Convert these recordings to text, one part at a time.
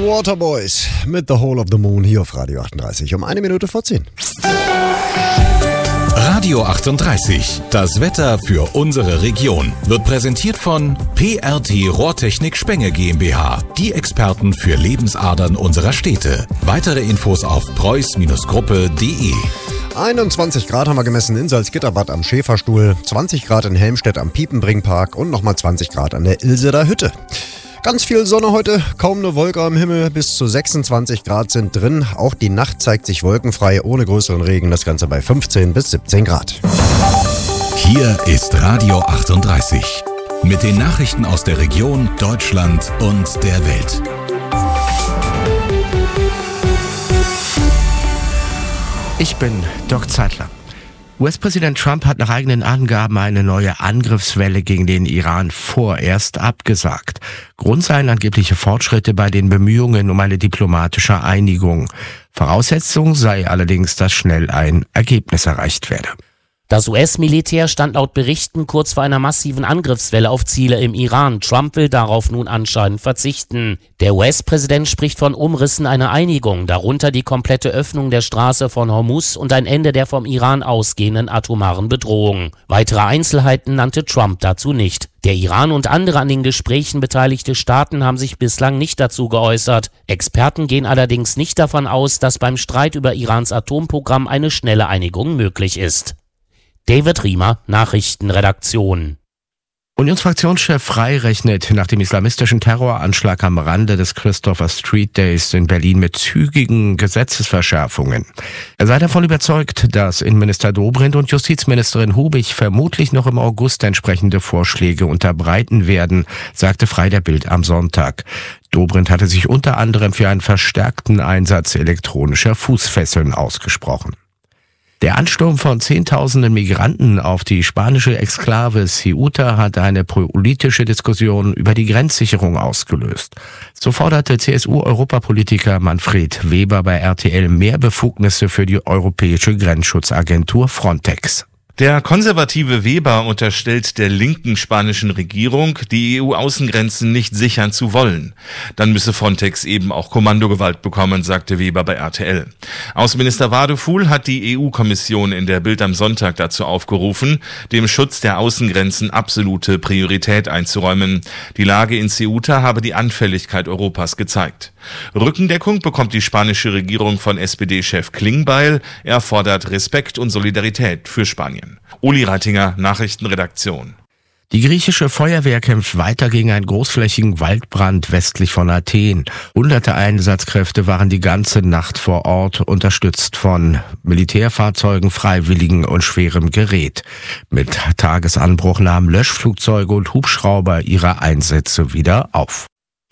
Waterboys mit The Hole of the Moon hier auf Radio 38 um 1:10. Radio 38, das Wetter für unsere Region, wird präsentiert von PRT Rohrtechnik Spenge GmbH, die Experten für Lebensadern unserer Städte. Weitere Infos auf preuß-gruppe.de. 21 Grad haben wir gemessen in Salzgitterbad am Schäferstuhl, 20 Grad in Helmstedt am Piepenbringpark und nochmal 20 Grad an der Ilseter Hütte. Ganz viel Sonne heute, kaum eine Wolke am Himmel, bis zu 26 Grad sind drin. Auch die Nacht zeigt sich wolkenfrei, ohne größeren Regen, das Ganze bei 15 bis 17 Grad. Hier ist Radio 38 mit den Nachrichten aus der Region, Deutschland und der Welt. Ich bin Doc Zeitler. US-Präsident Trump hat nach eigenen Angaben eine neue Angriffswelle gegen den Iran vorerst abgesagt. Grund seien angebliche Fortschritte bei den Bemühungen um eine diplomatische Einigung. Voraussetzung sei allerdings, dass schnell ein Ergebnis erreicht werde. Das US-Militär stand laut Berichten kurz vor einer massiven Angriffswelle auf Ziele im Iran. Trump will darauf nun anscheinend verzichten. Der US-Präsident spricht von Umrissen einer Einigung, darunter die komplette Öffnung der Straße von Hormuz und ein Ende der vom Iran ausgehenden atomaren Bedrohung. Weitere Einzelheiten nannte Trump dazu nicht. Der Iran und andere an den Gesprächen beteiligte Staaten haben sich bislang nicht dazu geäußert. Experten gehen allerdings nicht davon aus, dass beim Streit über Irans Atomprogramm eine schnelle Einigung möglich ist. David Riemer, Nachrichtenredaktion. Unionsfraktionschef Frey rechnet nach dem islamistischen Terroranschlag am Rande des Christopher Street Days in Berlin mit zügigen Gesetzesverschärfungen. Er sei davon überzeugt, dass Innenminister Dobrindt und Justizministerin Hubig vermutlich noch im August entsprechende Vorschläge unterbreiten werden, sagte Frey der Bild am Sonntag. Dobrindt hatte sich unter anderem für einen verstärkten Einsatz elektronischer Fußfesseln ausgesprochen. Der Ansturm von Zehntausenden Migranten auf die spanische Exklave Ceuta hat eine politische Diskussion über die Grenzsicherung ausgelöst. So forderte CSU-Europapolitiker Manfred Weber bei RTL mehr Befugnisse für die europäische Grenzschutzagentur Frontex. Der konservative Weber unterstellt der linken spanischen Regierung, die EU-Außengrenzen nicht sichern zu wollen. Dann müsse Frontex eben auch Kommandogewalt bekommen, sagte Weber bei RTL. Außenminister Wadefuhl hat die EU-Kommission in der Bild am Sonntag dazu aufgerufen, dem Schutz der Außengrenzen absolute Priorität einzuräumen. Die Lage in Ceuta habe die Anfälligkeit Europas gezeigt. Rückendeckung bekommt die spanische Regierung von SPD-Chef Klingbeil. Er fordert Respekt und Solidarität für Spanien. Uli Reitinger, Nachrichtenredaktion. Die griechische Feuerwehr kämpft weiter gegen einen großflächigen Waldbrand westlich von Athen. Hunderte Einsatzkräfte waren die ganze Nacht vor Ort, unterstützt von Militärfahrzeugen, Freiwilligen und schwerem Gerät. Mit Tagesanbruch nahmen Löschflugzeuge und Hubschrauber ihre Einsätze wieder auf.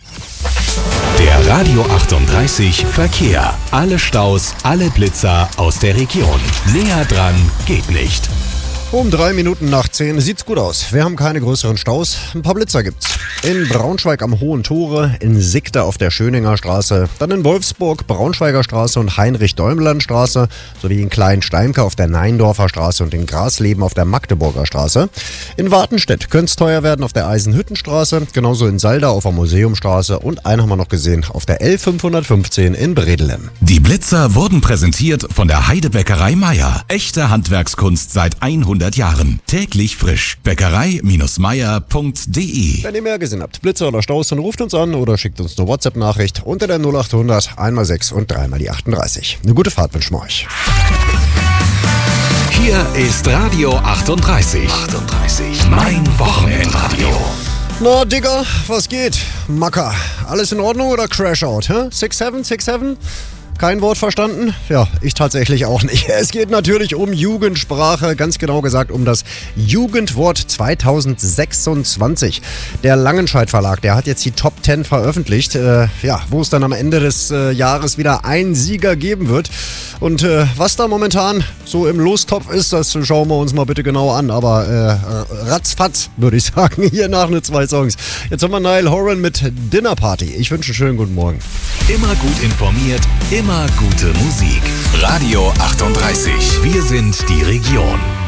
Der Radio 38 Verkehr. Alle Staus, alle Blitzer aus der Region. Näher dran geht nicht. Um 10:03 sieht's gut aus. Wir haben keine größeren Staus. Ein paar Blitzer gibt's. In Braunschweig am Hohen Tore, in Sickte auf der Schöninger Straße, dann in Wolfsburg, Braunschweiger Straße und Heinrich-Däumland-Straße, sowie in Klein-Steimke auf der Neindorfer Straße und in Grasleben auf der Magdeburger Straße. In Wartenstedt könnte es teuer werden auf der Eisenhüttenstraße, genauso in Salda auf der Museumstraße und einen haben wir noch gesehen auf der L515 in Bredelem. Die Blitzer wurden präsentiert von der Heidebäckerei Meier. Echte Handwerkskunst seit 100 Jahren. Täglich frisch. Bäckerei-meier.de. Wenn ihr mehr gesehen habt, Blitzer oder Staus, dann ruft uns an oder schickt uns eine WhatsApp-Nachricht unter der 0800 1x6 und 3x38. Eine gute Fahrt wünschen wir euch. Hier ist Radio 38. Mein Wochenendradio. Na, Digga, was geht? Macker, alles in Ordnung oder Crash-Out? 6-7? Kein Wort verstanden? Ja, ich tatsächlich auch nicht. Es geht natürlich um Jugendsprache, ganz genau gesagt um das Jugendwort 2026. Der Langenscheidt Verlag, der hat jetzt die Top 10 veröffentlicht, wo es dann am Ende des Jahres wieder einen Sieger geben wird. Und was da momentan so im Lostopf ist, das schauen wir uns mal bitte genau an. Aber ratzfatz, würde ich sagen, hier nach nur 2 Songs. Jetzt haben wir Niall Horan mit Dinner Party. Ich wünsche einen schönen guten Morgen. Immer gut informiert, immer gute Musik. Radio 38. Wir sind die Region.